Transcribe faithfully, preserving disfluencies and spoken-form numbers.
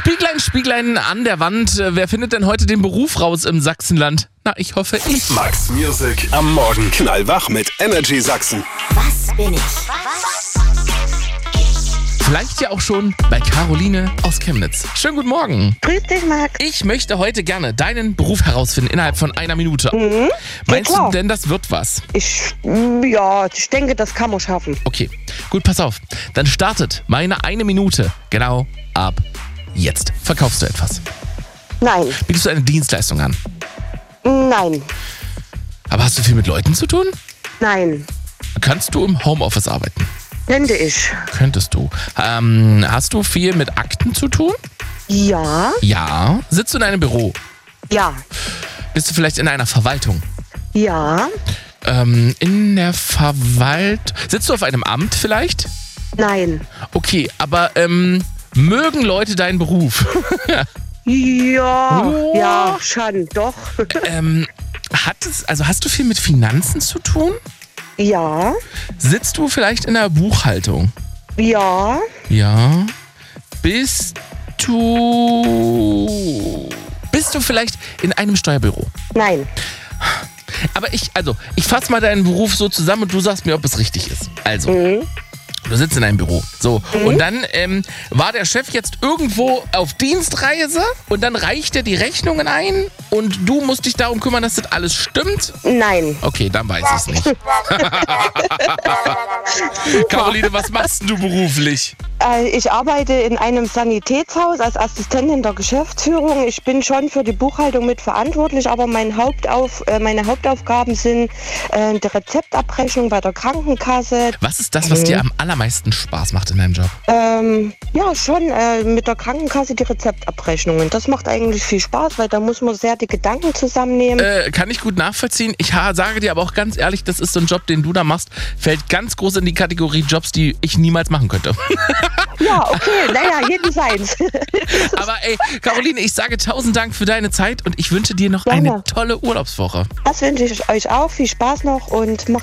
Spieglein, Spieglein an der Wand. Wer findet denn heute den Beruf raus im Sachsenland? Na, ich hoffe, ich. Max Music am Morgen. Knallwach mit Energy Sachsen. Was bin ich? Vielleicht ja auch schon bei Caroline aus Chemnitz. Schönen guten Morgen. Grüß dich, Max. Ich möchte heute gerne deinen Beruf herausfinden innerhalb von einer Minute. Mhm. Meinst klar. du denn, das wird was? Ich, mm, ja, ich denke, das kann man schaffen. Okay, gut, pass auf. Dann startet meine eine Minute genau ab jetzt. Verkaufst du etwas? Nein, Bietest du eine Dienstleistung an? nein, Aber hast du viel mit Leuten zu tun? nein. Kannst du im Homeoffice arbeiten? Könnte ich. Könntest du. Ähm, hast du viel mit Akten zu tun? Ja, Ja. Sitzt du in einem Büro? ja, Bist du vielleicht in einer Verwaltung? ja, Ähm, in der Verwaltung. Sitzt du auf einem Amt vielleicht? nein. Okay, aber ähm, mögen Leute deinen Beruf? Ja, Oh. ja, schon, doch. ähm, hat es, also hast du viel mit Finanzen zu tun? Ja, Sitzt du vielleicht in der Buchhaltung? ja, Ja. Bist du. Bist du vielleicht in einem Steuerbüro? nein. Aber ich, also, ich fasse mal deinen Beruf so zusammen und du sagst mir, ob es richtig ist. Also, Mhm. du sitzt in einem Büro. So, und dann ähm, war der Chef jetzt irgendwo auf Dienstreise und dann reicht er die Rechnungen ein und du musst dich darum kümmern, dass das alles stimmt? Nein. Okay, dann weiß ich es nicht. Caroline, was machst du beruflich? Äh, Ich arbeite in einem Sanitätshaus als Assistentin der Geschäftsführung. Ich bin schon für die Buchhaltung mitverantwortlich, aber mein Hauptauf, äh, meine Hauptaufgaben sind äh, die Rezeptabrechnung bei der Krankenkasse. Was ist das, was dir am allermeisten Spaß macht in deinem Job? Ähm, ja, schon äh, mit der Krankenkasse die Rezeptabrechnungen. Das macht eigentlich viel Spaß, weil da muss man sehr die Gedanken zusammennehmen. Äh, kann ich gut nachvollziehen. Ich ha- sage dir aber auch ganz ehrlich, das ist so ein Job, den du da machst, fällt ganz groß in die Kategorie Jobs, die ich niemals machen könnte. Ja, okay, naja, jeden seins. Aber ey, Caroline, ich sage tausend Dank für deine Zeit und ich wünsche dir noch Gerne. eine tolle Urlaubswoche. Das wünsche ich euch auch. Viel Spaß noch und macht